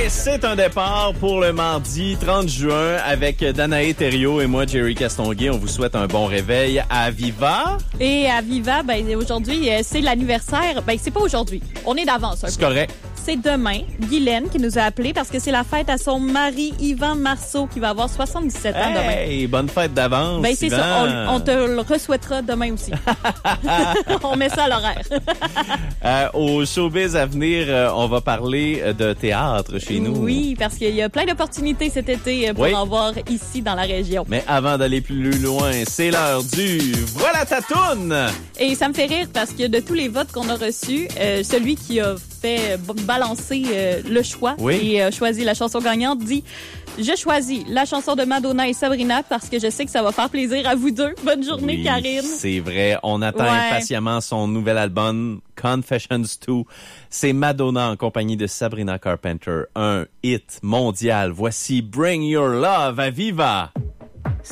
Et c'est un départ pour le mardi 30 juin avec Danae Thériault et moi, Jerry Castonguay. On vous souhaite un bon réveil à Viva. Et à Viva, aujourd'hui, c'est l'anniversaire. C'est pas aujourd'hui. On est d'avance un peu. C'est correct. C'est demain. Guylaine qui nous a appelé parce que c'est la fête à son mari Yvan Marceau qui va avoir 77 ans demain. Hey, bonne fête d'avance. C'est Yvan. ça. On te le re-souhaitera demain aussi. On met ça à l'horaire. Au showbiz à venir, on va parler de théâtre chez nous. Oui, parce qu'il y a plein d'opportunités cet été pour en voir ici dans la région. Mais avant d'aller plus loin, c'est l'heure du Voilà ta toune! Et ça me fait rire parce que de tous les votes qu'on a reçus, celui qui a fait balancer le choix et choisi la chanson gagnante dit « Je choisis la chanson de Madonna et Sabrina parce que je sais que ça va faire plaisir à vous deux. » Bonne journée, Karine. C'est vrai. On attend impatiemment son nouvel album Confessions 2. C'est Madonna en compagnie de Sabrina Carpenter. Un hit mondial. Voici Bring Your Love à Viva.